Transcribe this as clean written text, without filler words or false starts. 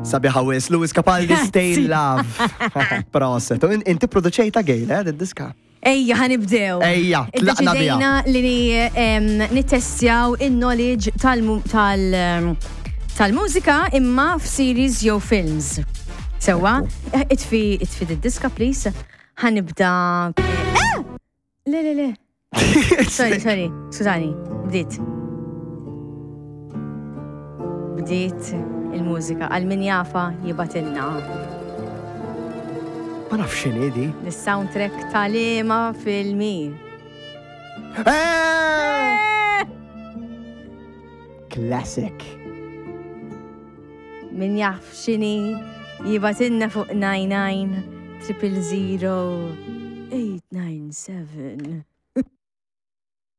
Sabiħa wis, Lewis Capaldi, Stay Love. Proset. U inti produċejta gejla, d-diska? Ejja, ħanibdew. Ejja, tlaqna bija. Deċidejna li nittestjaw il-knowledge tal-mużika imma f'series jew films. Sewa, itfi d-diska, please. Ħanibda. Le. Sorry, skużani, bdiet il-mużika, għal-min jafa jibatilna. Ma nafx x'inhi di. Is-soundtrack tal-ima filmi. Classic. Min jaf x'inhi jibatilna fuq 99 000 897.